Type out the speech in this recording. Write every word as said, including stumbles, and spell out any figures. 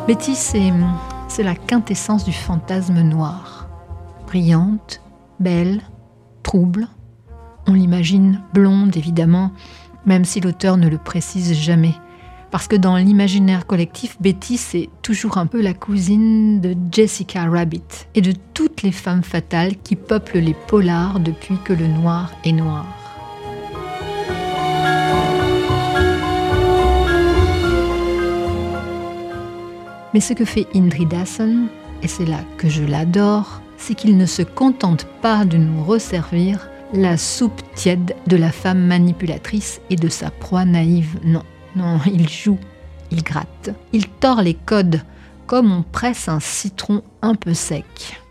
Betty, c'est, c'est la quintessence du fantasme noir. Brillante, belle, trouble. On l'imagine blonde, évidemment, même si l'auteur ne le précise jamais. Parce que dans l'imaginaire collectif, Betty, c'est toujours un peu la cousine de Jessica Rabbit et de toutes les femmes fatales qui peuplent les polars depuis que le noir est noir. Mais ce que fait Indridasan, et c'est là que je l'adore, c'est qu'il ne se contente pas de nous resservir la soupe tiède de la femme manipulatrice et de sa proie naïve, non. Non, il joue, il gratte, il tord les codes comme on presse un citron un peu sec.